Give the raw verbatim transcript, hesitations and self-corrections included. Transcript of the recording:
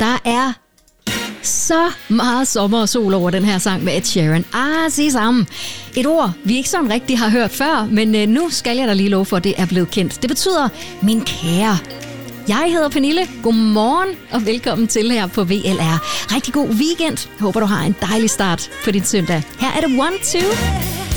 Der er så meget sommer og sol over den her sang med Ed Sheeran. Ah, sig sammen. Et ord, vi ikke sådan rigtig har hørt før, men øh, nu skal jeg da lige love for, at det er blevet kendt. Det betyder min kære. Jeg hedder Pernille. Godmorgen og velkommen til her på V L R. Rigtig god weekend. Håber, du har en dejlig start på din søndag. Her er det one, two.